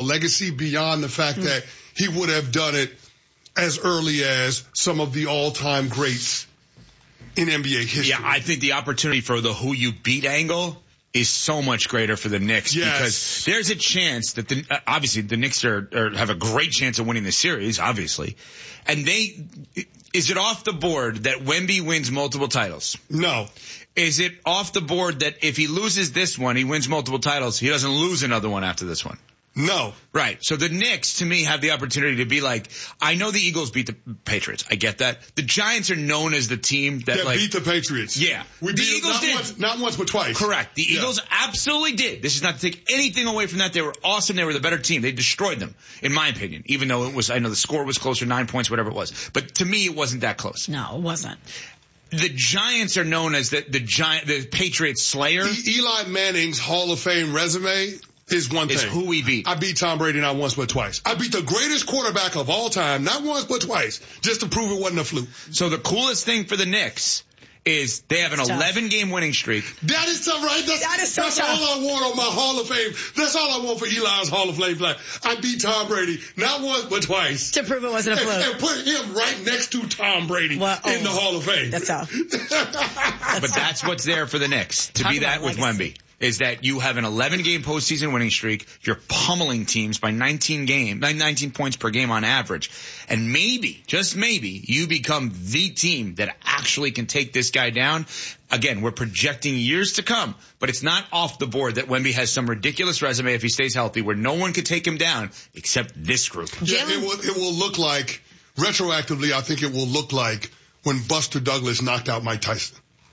legacy beyond the fact that he would have done it as early as some of the all-time greats in NBA history. Yeah, I think the opportunity for the who you beat angle is so much greater for the Knicks because there's a chance that obviously the Knicks have a great chance of winning the series, obviously. And is it off the board that Wemby wins multiple titles? No. Is it off the board that if he loses this one, he wins multiple titles, he doesn't lose another one after this one? No. Right. So the Knicks, to me, have the opportunity to be like, I know the Eagles beat the Patriots. I get that. The Giants are known as the team that beat the Patriots. Yeah. The Eagles did. Not once, but twice. Correct. The Eagles absolutely did. This is not to take anything away from that. They were awesome. They were the better team. They destroyed them, in my opinion, even though I know the score was closer, 9 points, whatever it was. But to me, it wasn't that close. No, it wasn't. The Giants are known as the Patriots slayer. Eli Manning's Hall of Fame resume is one thing. Is who we beat. I beat Tom Brady not once but twice. I beat the greatest quarterback of all time, not once but twice, just to prove it wasn't a fluke. So the coolest thing for the Knicks is they have an 11-game winning streak. That is tough, right? That's all I want on my Hall of Fame. That's all I want for Eli's Hall of Fame flag. I beat Tom Brady not once but twice. To prove it wasn't a fluke. And put him right next to Tom Brady in the Hall of Fame. That's tough. But that's what's there for the Knicks, to be that with Wemby. Is that you have an 11-game postseason winning streak, you're pummeling teams by 19 points per game on average, and maybe, just maybe, you become the team that actually can take this guy down. Again, we're projecting years to come, but it's not off the board that Wemby has some ridiculous resume if he stays healthy where no one could take him down except this group. Yeah, it will look like, retroactively, I think it will look like when Buster Douglas knocked out Mike Tyson.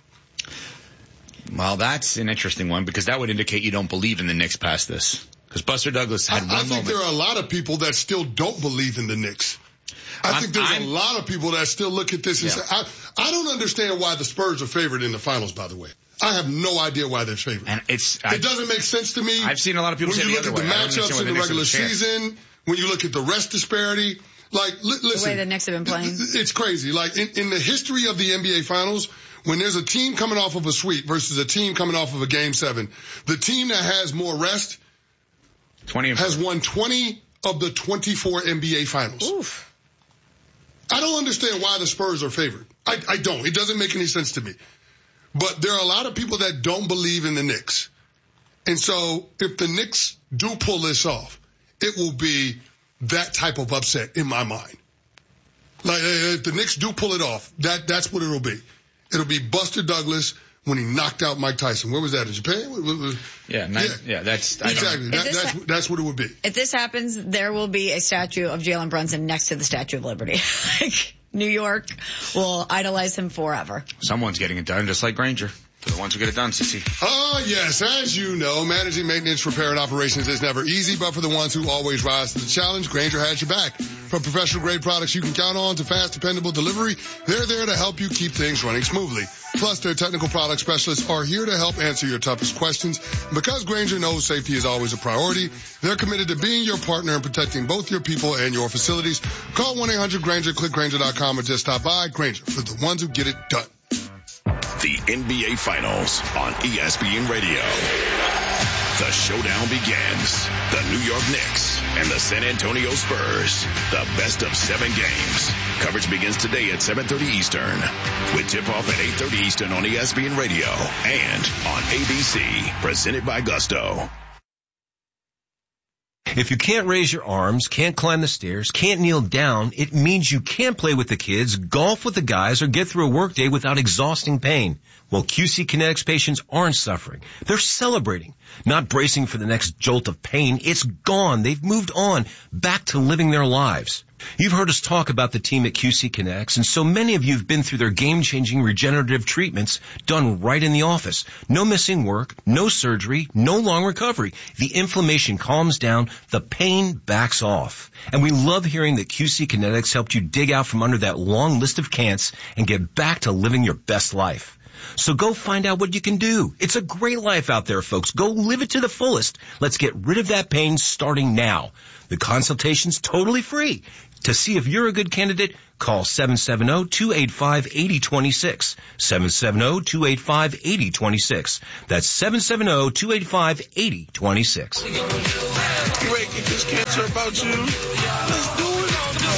Well, that's an interesting one because that would indicate you don't believe in the Knicks past this. Because Buster Douglas had one moment. I think there are a lot of people that still don't believe in the Knicks. I think there's a lot of people that still look at this and say, I don't understand why the Spurs are favored in the finals, by the way. I have no idea why they're favored. And it doesn't make sense to me. I've seen a lot of people say the other way. When you look at the matchups in the regular season, when you look at the rest disparity, listen. The way the Knicks have been playing. It's crazy. Like, in the history of the NBA Finals, when there's a team coming off of a sweep versus a team coming off of a Game 7, the team that has more rest has won 20 of the 24 NBA Finals. Oof. I don't understand why the Spurs are favored. I don't. It doesn't make any sense to me. But there are a lot of people that don't believe in the Knicks. And so if the Knicks do pull this off, it will be that type of upset in my mind. Like, if the Knicks do pull it off, that's what it'll be. It'll be Buster Douglas when he knocked out Mike Tyson. Where was that, in Japan? That's exactly. That's what it would be. If this happens, there will be a statue of Jalen Brunson next to the Statue of Liberty. New York will idolize him forever. Someone's getting it done, just like Granger. For the ones who get it done, Sissy. Oh, yes. As you know, managing maintenance, repair, and operations is never easy, but for the ones who always rise to the challenge, Granger has your back. From professional-grade products you can count on to fast, dependable delivery, they're there to help you keep things running smoothly. Plus, their technical product specialists are here to help answer your toughest questions. Because Granger knows safety is always a priority, they're committed to being your partner in protecting both your people and your facilities. Call 1-800-GRANGER, click Granger.com, or just stop by. Granger, for the ones who get it done. The NBA Finals on ESPN Radio. The showdown begins. The New York Knicks and the San Antonio Spurs. The best of 7 games. Coverage begins today at 7:30 Eastern. With tip-off at 8:30 Eastern on ESPN Radio and on ABC. Presented by Gusto. If you can't raise your arms, can't climb the stairs, can't kneel down, it means you can't play with the kids, golf with the guys, or get through a workday without exhausting pain. Well, QC Kinetics patients aren't suffering. They're celebrating, not bracing for the next jolt of pain. It's gone. They've moved on, back to living their lives. You've heard us talk about the team at QC Kinetics, and so many of you have been through their game-changing regenerative treatments done right in the office. No missing work, no surgery, no long recovery. The inflammation calms down, the pain backs off. And we love hearing that QC Kinetics helped you dig out from under that long list of can'ts and get back to living your best life. So go find out what you can do. It's a great life out there, folks. Go live it to the fullest. Let's get rid of that pain starting now. The consultation's totally free. To see if you're a good candidate, call 770-285-8026. 770-285-8026. That's 770-285-8026. You ready to get this cancer about you? Let's do it.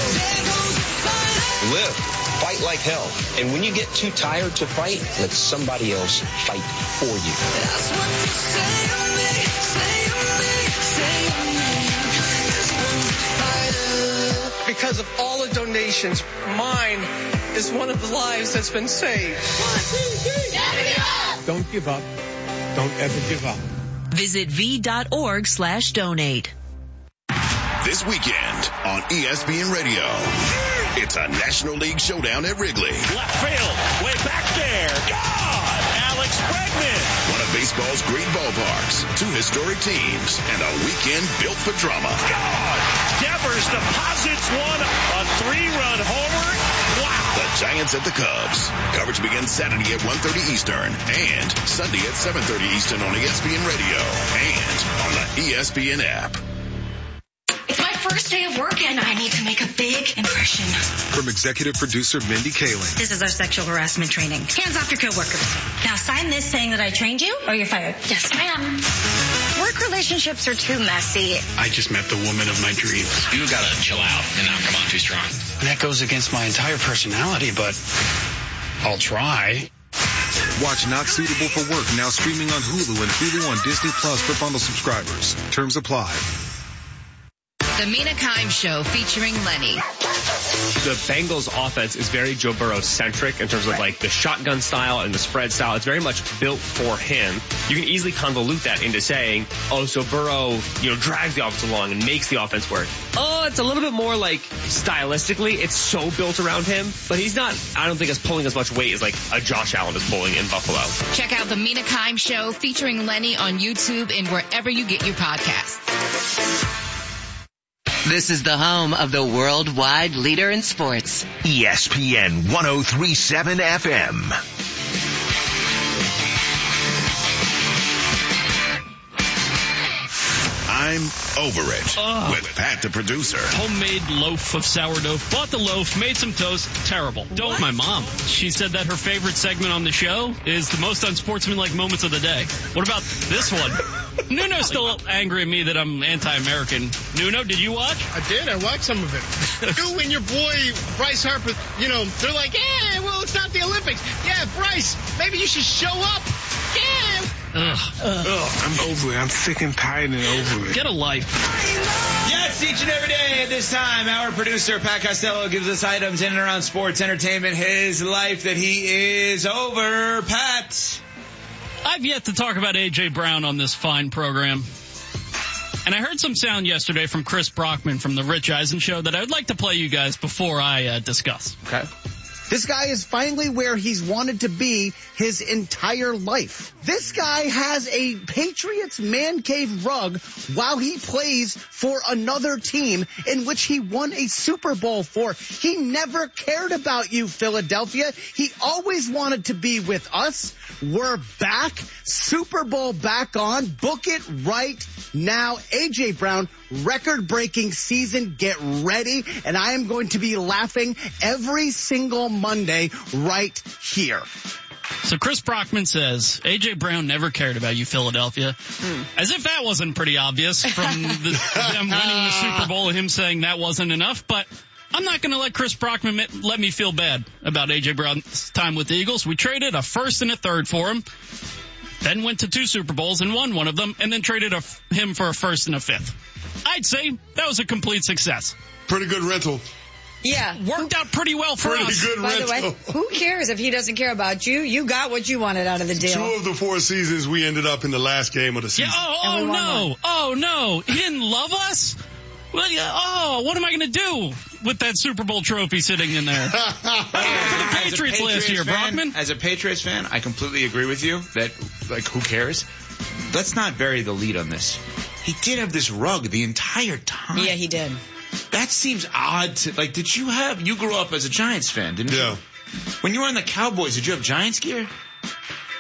Live. Fight like hell. And when you get too tired to fight, let somebody else fight for you. That's what you say to me, say to me, say to me. Because of all the donations, mine is one of the lives that's been saved. 1, 2, 3, never give up! Don't give up. Don't ever give up. Visit v.org/donate. This weekend on ESPN Radio, it's a National League showdown at Wrigley. Left field, way back there. God! Alex Bregman. One of baseball's great ballparks, 2 historic teams, and a weekend built for drama. God! Devers deposits one, a 3-run homer. Wow! The Giants at the Cubs. Coverage begins Saturday at 1:30 Eastern and Sunday at 7:30 Eastern on ESPN Radio and on the ESPN app. It's my first day of work and I need to make a big impression. From executive producer Mindy Kaling. This is our sexual harassment training. Hands off your coworkers. Now sign this saying that I trained you or you're fired. Yes, ma'am. Work relationships are too messy. I just met the woman of my dreams. You gotta chill out and not come on too strong. That goes against my entire personality, but I'll try. Watch Not Suitable for Work now streaming on Hulu and Hulu on Disney Plus for bundle subscribers. Terms apply. The Mina Kimes Show featuring Lenny. The Bengals offense is very Joe Burrow-centric in terms of like the shotgun style and the spread style. It's very much built for him. You can easily convolute that into saying, oh, so Burrow, drags the offense along and makes the offense work. Oh, it's a little bit more like stylistically, it's so built around him, but he's not, I don't think, as pulling as much weight as like a Josh Allen is pulling in Buffalo. Check out the Mina Kimes Show featuring Lenny on YouTube and wherever you get your podcasts. This is the home of the worldwide leader in sports. ESPN 103.7 FM. I'm over it with Pat the producer. Homemade loaf of sourdough. Bought the loaf, made some toast. Terrible. Don't. My mom. She said that her favorite segment on the show is the most unsportsmanlike moments of the day. What about this one? Nuno's still angry at me that I'm anti-American. Nuno, did you watch? I did. I watched some of it. You and your boy, Bryce Harper, they're like, yeah, well, it's not the Olympics. Yeah, Bryce, maybe you should show up. Yeah. I'm over it. I'm sick and tired and over it. Get a life. Yes, each and every day at this time, our producer, Pat Costello, gives us items in and around sports, entertainment, his life that he is over. Pat. I've yet to talk about A.J. Brown on this fine program. And I heard some sound yesterday from Chris Brockman from the Rich Eisen Show that I would like to play you guys before I discuss. Okay. This guy is finally where he's wanted to be his entire life. This guy has a Patriots man cave rug while he plays for another team in which he won a Super Bowl for. He never cared about you, Philadelphia. He always wanted to be with us. We're back. Super Bowl back on. Book it right now. A.J. Brown, record-breaking season. Get ready. And I am going to be laughing every single Monday right here. So Chris Brockman says, A.J. Brown never cared about you, Philadelphia. As if that wasn't pretty obvious from them winning the Super Bowl and him saying that wasn't enough. But I'm not going to let Chris Brockman let me feel bad about A.J. Brown's time with the Eagles. We traded a first and a third for him, then went to 2 Super Bowls and won one of them, and then traded him for a first and a fifth. I'd say that was a complete success. Pretty good rental. Yeah. Worked out pretty well for us. Pretty good rental. By the way, who cares if he doesn't care about you? You got what you wanted out of the deal. 2 of the 4 seasons we ended up in the last game of the season. Yeah, oh no. He didn't love us? Well, what am I going to do with that Super Bowl trophy sitting in there? For the Patriots last year, Brockman. As a Patriots fan, I completely agree with you that, who cares? Let's not bury the lead on this. He did have this rug the entire time. Yeah, he did. That seems odd to, you grew up as a Giants fan, didn't you? Yeah. When you were on the Cowboys, did you have Giants gear?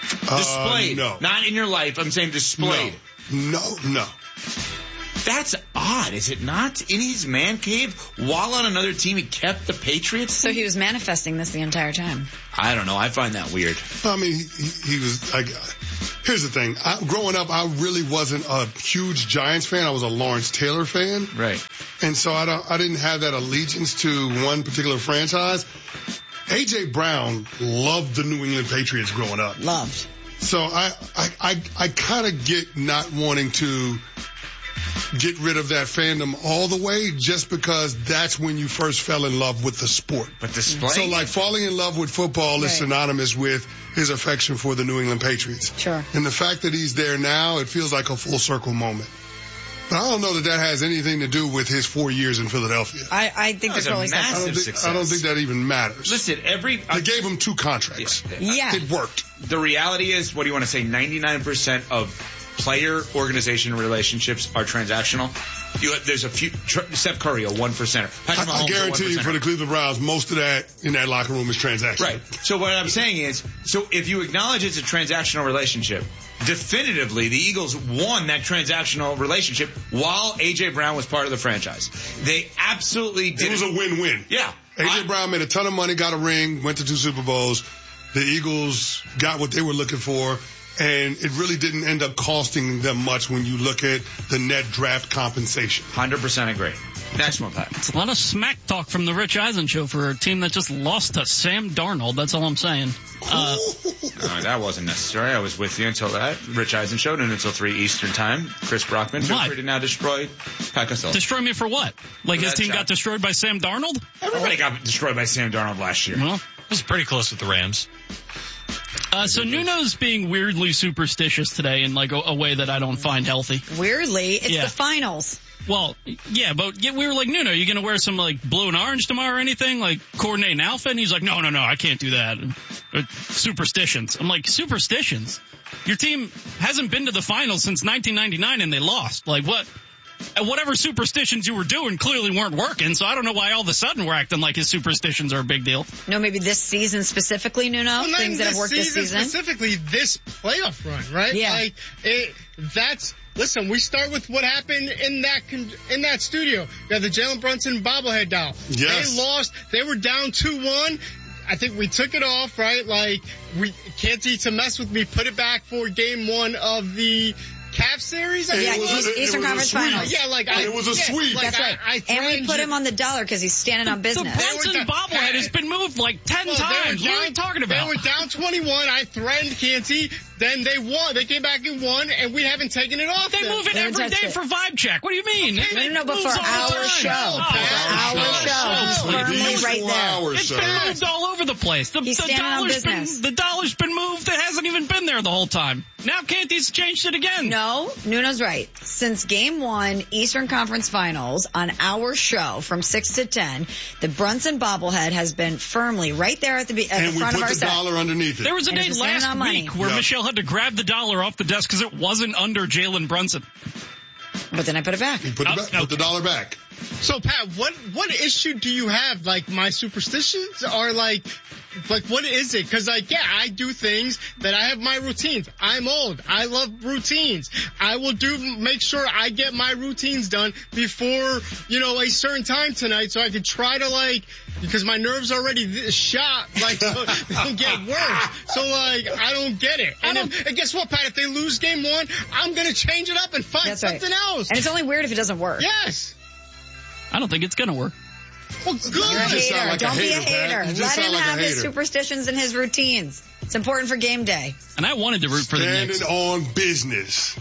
Displayed. No. Not in your life. I'm saying displayed. No. That's odd, is it not? In his man cave, while on another team, he kept the Patriots? So he was manifesting this the entire time. I don't know. I find that weird. I mean, he was. Here's the thing. Growing up, I really wasn't a huge Giants fan. I was a Lawrence Taylor fan. Right. And so I didn't have that allegiance to one particular franchise. A.J. Brown loved the New England Patriots growing up. Loved. So I kind of get not wanting to get rid of that fandom all the way just because that's when you first fell in love with the sport. But display. So like falling in love with football is synonymous with his affection for the New England Patriots. Sure. And the fact that he's there now, it feels like a full circle moment. But I don't know that has anything to do with his 4 years in Philadelphia. I think that's really success. I don't think that even matters. Listen, they gave him 2 contracts. Yeah. It worked. The reality is, what do you want to say? 99% of player-organization relationships are transactional. There's a few. Steph Curry, a 1%er. I guarantee you, for the Cleveland Browns, most of that in that locker room is transactional. Right. So what I'm saying is, if you acknowledge it's a transactional relationship, definitively the Eagles won that transactional relationship while A.J. Brown was part of the franchise. They absolutely did. It was a win-win. Yeah. A.J. Brown made a ton of money, got a ring, went to 2 Super Bowls. The Eagles got what they were looking for. And it really didn't end up costing them much when you look at the net draft compensation. 100% agree. Next one, Pat. It's a lot of smack talk from the Rich Eisen show for a team that just lost to Sam Darnold. That's all I'm saying. That wasn't necessary. I was with you until that. Rich Eisen showed it until 3 Eastern time. Chris Brockman, feel free to now destroy Pat Costello. Destroy me for what? Like his team got destroyed by Sam Darnold? Everybody got destroyed by Sam Darnold last year. Well, it was pretty close with the Rams. So Nuno's being weirdly superstitious today in like a way that I don't find healthy. Weirdly? It's the finals. Well, yeah, but we were like, Nuno, you going to wear some like blue and orange tomorrow or anything? Like coordinate an outfit? And he's like, no, I can't do that. Superstitions. I'm like, superstitions? Your team hasn't been to the finals since 1999 and they lost. Like what? Whatever superstitions you were doing clearly weren't working, so I don't know why all of a sudden we're acting like his superstitions are a big deal. No, maybe this season specifically, Nuno? Well, things that have worked this season? Specifically this playoff run, right? Yeah. Listen, we start with what happened in that studio. You have the Jalen Brunson bobblehead doll. Yes. They lost. They were down 2-1. I think we took it off, right? Like, we can't eat to mess with me. Put it back for game 1 of the Cavs series? Eastern Conference Finals. Yeah, it was a sweep. That's right. And we put him on the dollar because he's standing on business. The Brunson bobblehead has been moved like 10 times. What are we talking about? They were down 21. I threatened Canty. Then they won. They came back and won, and we haven't taken it off. They move it every day for vibe check. What do you mean? Okay, no, but for our show. Our show. Firmly right there. It's been moved all over the place. The dollar's been moved. It hasn't even been there the whole time. Now Canty's changed it again. No, Nuno's right. Since game 1, Eastern Conference Finals, on our show from 6 to 10, the Brunson bobblehead has been firmly right there at the front of our set. And we put the dollar underneath it. There was a day last week where Michelle had to grab the dollar off the desk because it wasn't under Jalen Brunson. But then I put it back. You put the dollar back. So, Pat, what issue do you have? Like, my superstitions are like what is it? Because, I do things that I have my routines. I'm old. I love routines. I will make sure I get my routines done before, a certain time tonight so I can try to, because my nerves are already shot, don't get worse. So, I don't get it. And guess what, Pat? If they lose game 1, I'm going to change it up and find something else. And it's only weird if it doesn't work. Yes. I don't think it's going to work. Well, good. You're a hater. Don't be a hater. Let him have his hater. Superstitions and his routines. It's important for game day. And I wanted to root for the Knicks. Standing on business.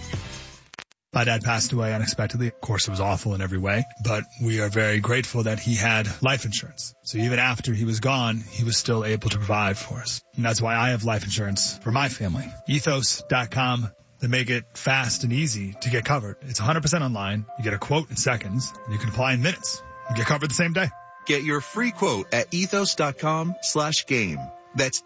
My dad passed away unexpectedly. Of course, it was awful in every way, but we are very grateful that he had life insurance. So even after he was gone, he was still able to provide for us. And that's why I have life insurance for my family. Ethos.com. They make it fast and easy to get covered. It's 100% online. You get a quote in seconds, and you can apply in minutes. You get covered the same day. Get your free quote at ethos.com/game. That's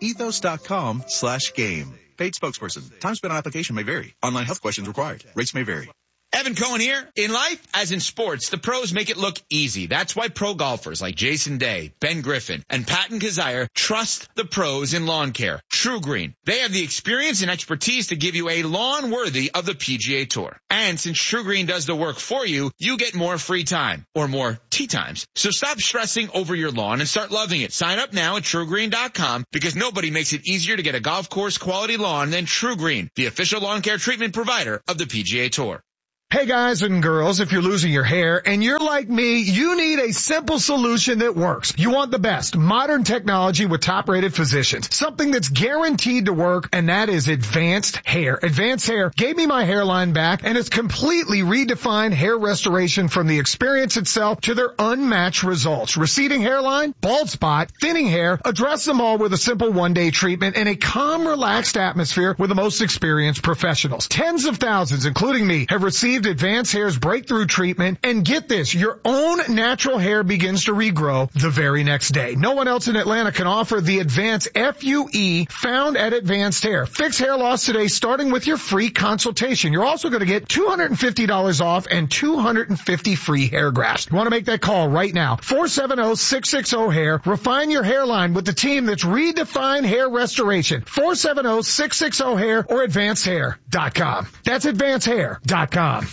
ethos.com/game. Paid spokesperson. Time spent on application may vary. Online health questions required. Rates may vary. Evan Cohen here. In life, as in sports, the pros make it look easy. That's why pro golfers like Jason Day, Ben Griffin, and Patton Kazire trust the pros in lawn care. True Green. They have the experience and expertise to give you a lawn worthy of the PGA Tour. And since True Green does the work for you, you get more free time or more tee times. So stop stressing over your lawn and start loving it. Sign up now at TrueGreen.com because nobody makes it easier to get a golf course quality lawn than True Green, the official lawn care treatment provider of the PGA Tour. Hey guys and girls, if you're losing your hair and you're like me, you need a simple solution that works. You want the best modern technology with top-rated physicians. Something that's guaranteed to work, and that is Advanced Hair. Advanced Hair gave me my hairline back, and it's completely redefined hair restoration from the experience itself to their unmatched results. Receding hairline, bald spot, thinning hair, address them all with a simple one-day treatment in a calm, relaxed atmosphere with the most experienced professionals. Tens of thousands, including me, have received Advanced Hair's breakthrough treatment, and get this, your own natural hair begins to regrow the very next day. No one else in Atlanta can offer the Advanced FUE found at Advanced Hair. Fix hair loss today starting with your free consultation. You're also going to get $250 off and 250 free hair grafts. You want to make that call right now. 470-660-HAIR. Refine your hairline with the team that's redefined hair restoration. 470-660-HAIR or AdvancedHair.com. That's AdvancedHair.com.